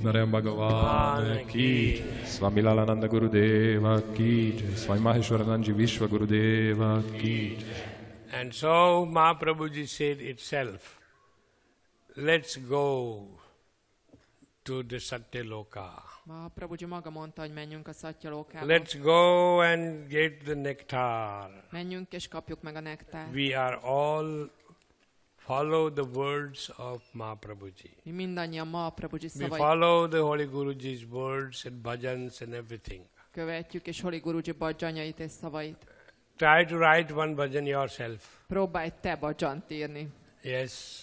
Narayana Bhagavan ki, Swami Lalananda Gurudeva ki, Swami Maheshwaranandji Vishwa Gurudeva ki. And so Mahaprabhuji said itself, let's go to the Satyaloka. Mahaprabhuji maga mondta, hogy menjünk a Satyalokába. Let's go and get the nectar. Menjünk és kapjuk meg a nektárt. We are all follow the words of Mahaprabhuji. Mi mindannyian Mahaprabhuji We szavait follow the Holy Guruji's words and bhajans and everything. követjük, és Holy Guruji bhajanyait és szavait. Try to write one bhajan yourself. Próbálj te bhajant írni. Yes.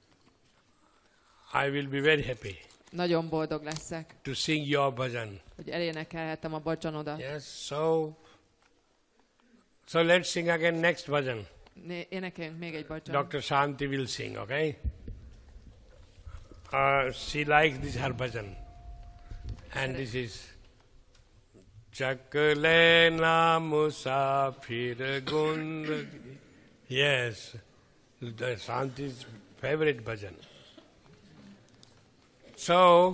I will be very happy Nagyon boldog leszek, to sing your bhajan. hogy elénekelhetem a bhajanodat. Yes, so let's sing again next bhajan. Énekeljünk még egy bhajan. Dr. Shanti will sing, okay? She likes this her bhajan. And this is Chakalena Musafir Gund. Yes, the Shanti's favorite bhajan. So,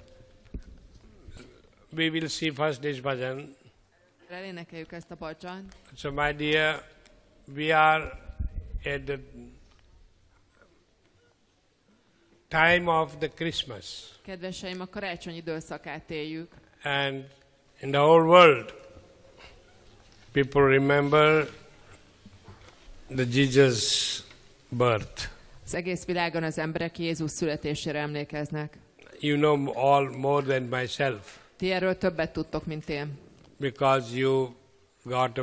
we will see first this bhajan. Elénekeljük ezt a bhajant. So, my dear, we are at the time of the Christmas. Kedveseim, a karácsony időszakát éljük. And in the whole world, people remember the Jesus' birth. Az egész világon az emberek Jézus születésére emlékeznek. You know all more than myself, Ti erről többet tudtok, mint én. because you got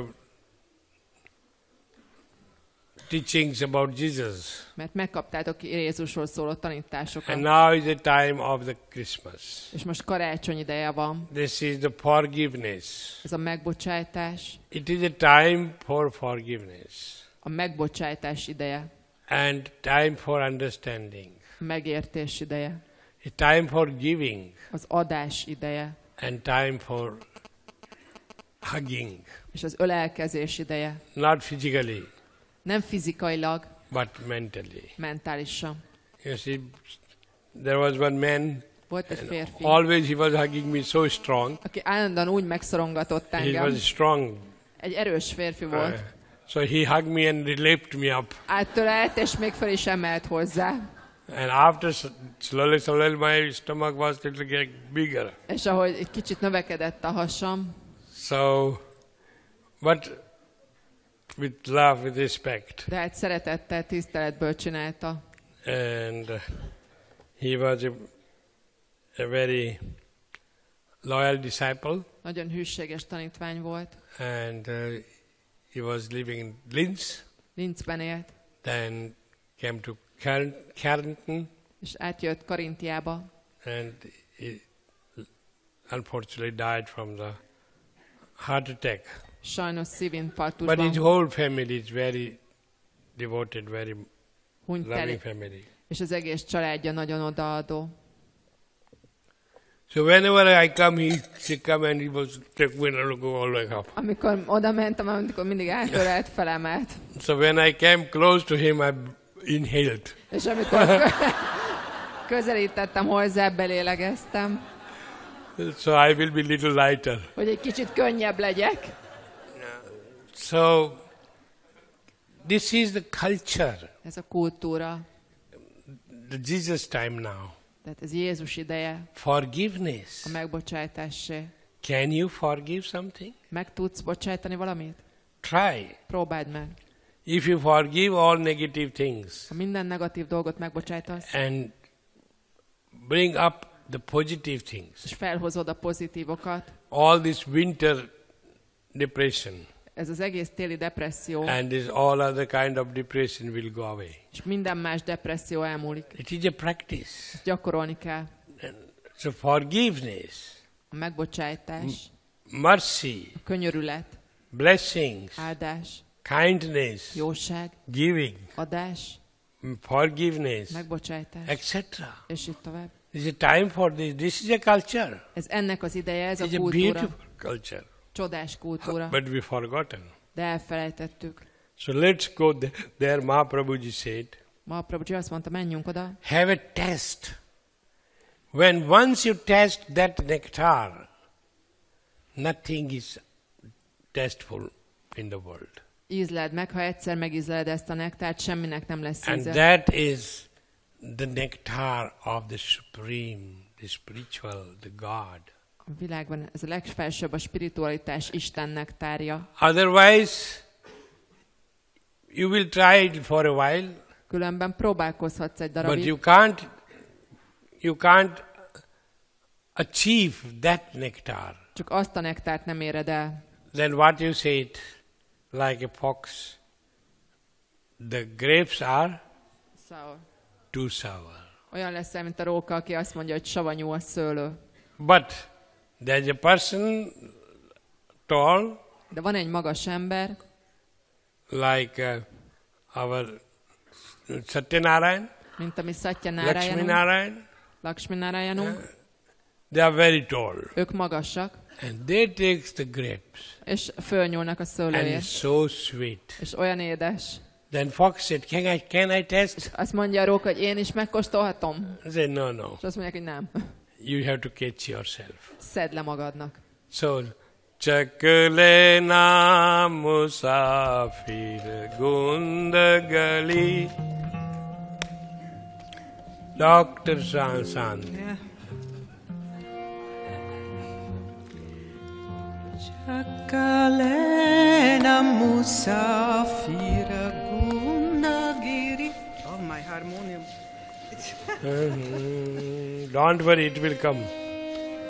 teachings about Jesus. Mert megkaptátok Jézusról szóló tanításokat. And now is the time of the Christmas. És most karácsony ideje van. This is the forgiveness. Ez a megbocsátás. It is a time for forgiveness A megbocsátás ideje. and time for understanding. A megértés ideje. A time for giving Az adás ideje. and time for hugging. És az ölelkezés ideje. Not physically, Nem fizikailag, but mentally. mentálisan. You see, there was one man, Volt egy férfi, always he was hugging me so strong. aki állandóan úgy megszorongatott He engem. was strong. Egy erős férfi volt. So he hugged me and lifted me up. Áttölelt, és még fel is emelt hozzá. And after slowly my stomach was little bigger. És ahogy egy kicsit növekedett a hasam, So, but with love, with respect. de hát szeretettel, tiszteletből csinálta. And he was a very loyal disciple. Nagyon hűséges tanítvány volt. And he was living in Linz. Linzben élt, Then came to Carrington. és átjött Karintiába, And he unfortunately died from the heart attack. sajnos But his szívinfarktusban whole family is very devoted, very hunyt el, loving family. és az egész családja nagyon odaadó. So whenever I come, he come and he was take me and go all the way up. Amikor oda mentem, amikor mindig átölelt, felemelt. So when I came close to him, I inhaled. És amikor közelítettem hozzá, belélegeztem, So I will be little lighter. hogy egy kicsit könnyebb legyek. So this is the culture, Ez a kultúra. the Jesus time now. Tehát ez Jézus ideje, Forgiveness. a megbocsátásé. Can you forgive something? Meg tudsz bocsátani valamit? Try. Próbáld meg. If you forgive all negative things Ha minden negatív dolgot megbocsátasz, and bring up the positive things, és felhozod a pozitívokat, all this winter depression ez az egész téli depresszió, and this all other kind of depression will go away. és minden más depresszió elmúlik. It is a practice. Gyakorolni kell. So forgiveness, A megbocsátás, mercy, a könyörület, blessings, áldás, kindness, jóság, giving, adás, forgiveness, megbocsátás, etc. és így tovább. This is a time for this. This is a culture. Ez ennek az ideje, ez a It's a kultúra. beautiful culture. Csodás kultúra, But we forgotten. de elfelejtettük. So let's go there. Mahaprabhuji said, Mahaprabhuji azt mondta, menjünk oda, have a test. When once you taste that nectar, nothing is tasteful in the world. Ízleld meg, ha egyszer megízleled ezt a nektárt, semminek nem lesz And íze. that is the nectar of the supreme, the spiritual, the God. A világban ez a legfelsőbb, a spiritualitás, Isten nektárja. Otherwise, you will try it for a while, Különben próbálkozhatsz egy but darabig, you can't achieve that nectar. csak azt a nektárt nem éred el. Then what you said, like a fox, the grapes are Sour. too sour. Olyan leszel, mint a róka, aki azt mondja, hogy savanyú a szőlő. But there's a person tall, De van egy magas ember, like our Satyanarayan, mint ami Lakshmi Satyanaráyanunk, Narayan. Lakshminarayanunk, They are very tall. ők magasak, And they takes the grapes. és fölnyúlnak a And szőlőért, it's so sweet. és olyan édes. Then fox said, can I taste? Azt mondja a róka, hogy én is megkóstolhatom? I said, no. És azt mondják, hogy nem. You have to catch yourself. Szedd le magadnak. So, Chakle na musafir gundagali. Dr. Sansan. Yeah. Chakalena musafira gundagiri. Oh, my harmonium. Don't worry, it will come.